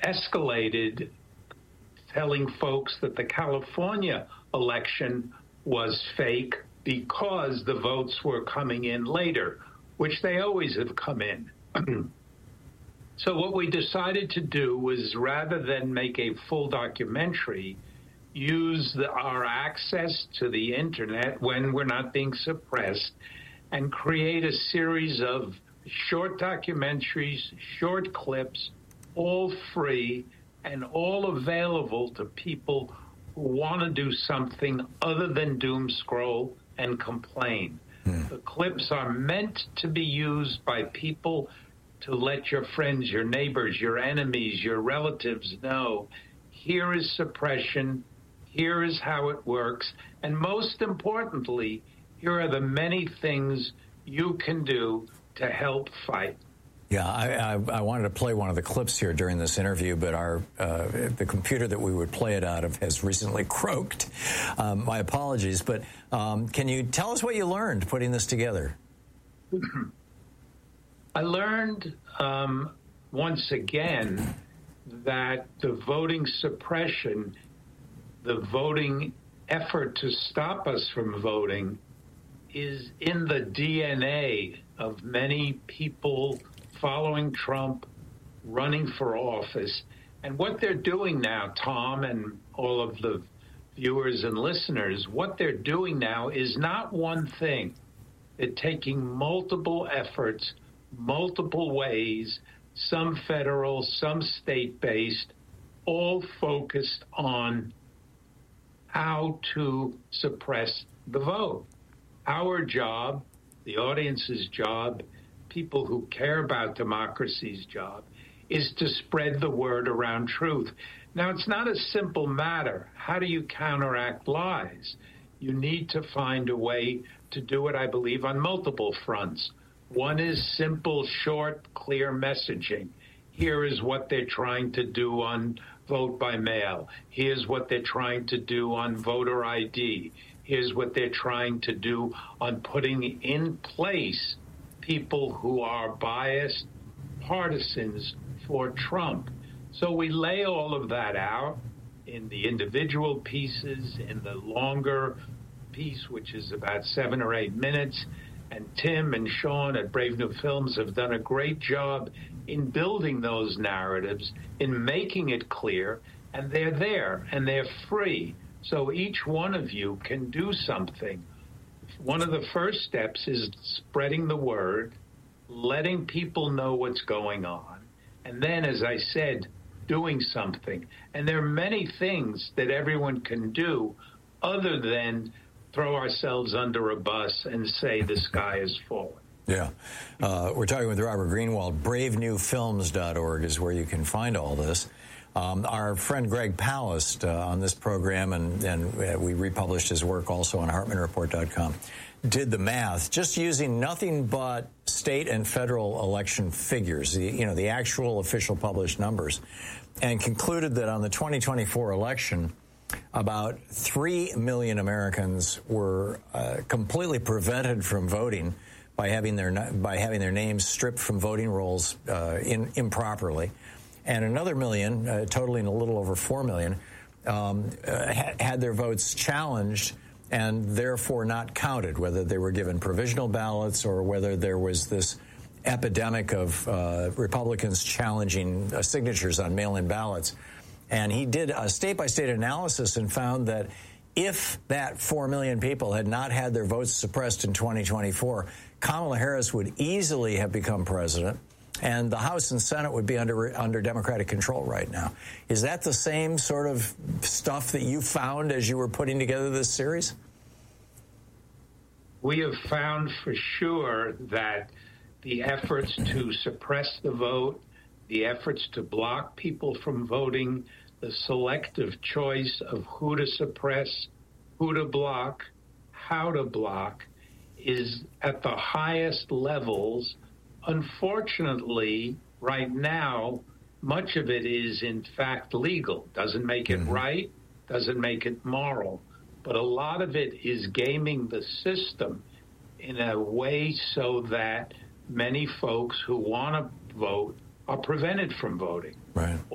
escalated, telling folks that the California election was fake because the votes were coming in later, which they always have come in. So what we decided to do was, rather than make a full documentary, use our access to the internet when we're not being suppressed and create a series of short documentaries, short clips, all free and all available to people who want to do something other than doom scroll and complain. The clips are meant to be used by people to let your friends, your neighbors, your enemies, your relatives know, here is suppression, here is how it works, and most importantly, here are the many things you can do to help fight. Yeah, I wanted to play one of the clips here during this interview, but the computer that we would play it out of has recently croaked. My apologies, but can you tell us what you learned putting this together? I learned once again that the voting suppression, the voting effort to stop us from voting, is in the DNA of many people following Trump, running for office. And what they're doing now, Tom and all of the viewers and listeners, what they're doing now is not one thing. They're taking multiple efforts, multiple ways, some federal, some state-based, all focused on how to suppress the vote. Our job, the audience's job, people who care about democracy's job, is to spread the word around truth. Now, it's not a simple matter. How do you counteract lies? You need to find a way to do it, I believe, on multiple fronts. One is simple, short, clear messaging. Here is what they're trying to do on vote by mail. Here's what they're trying to do on voter ID. Here's what they're trying to do on putting in place people who are biased partisans for Trump. So we lay all of that out in the individual pieces, in the longer piece, which is about 7 or 8 minutes. And Tim and Sean at Brave New Films have done a great job in building those narratives, in making it clear, and they're there, and they're free. So each one of you can do something. One of the first steps is spreading the word, letting people know what's going on, and then, as I said, doing something. And there are many things that everyone can do other than throw ourselves under a bus and say the sky is falling. Yeah. We're talking with Robert Greenwald. BraveNewFilms.org is where you can find all this. Our friend Greg Palast on this program, and we republished his work also on HartmanReport.com, did the math just using nothing but state and federal election figures, the actual official published numbers, and concluded that on the 2024 election, about 3 million Americans were completely prevented from voting by having their names stripped from voting rolls improperly. And another million, totaling a little over 4 million, had their votes challenged and therefore not counted, whether they were given provisional ballots or whether there was this epidemic of Republicans challenging signatures on mail-in ballots. And he did a state-by-state analysis and found that if that 4 million people had not had their votes suppressed in 2024, Kamala Harris would easily have become president, and the House and Senate would be under Democratic control right now. Is that the same sort of stuff that you found as you were putting together this series? We have found for sure that the efforts to suppress the vote, the efforts to block people from voting, the selective choice of who to suppress, who to block, how to block, is at the highest levels. Unfortunately, right now, much of it is, in fact, legal. Doesn't make it right, doesn't make it moral. But a lot of it is gaming the system in a way so that many folks who want to vote are prevented from voting. Right.